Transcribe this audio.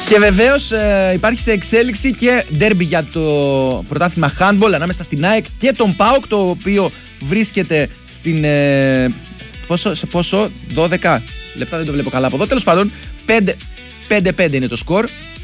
Και βεβαίως υπάρχει σε εξέλιξη και ντέρμπι για το πρωτάθλημα handball ανάμεσα στην ΑΕΚ και τον ΠΑΟΚ, το οποίο βρίσκεται στην. Σε πόσο, 12 λεπτά, δεν το βλέπω καλά από εδώ. Τέλος πάντων, 5-5 είναι το σκορ.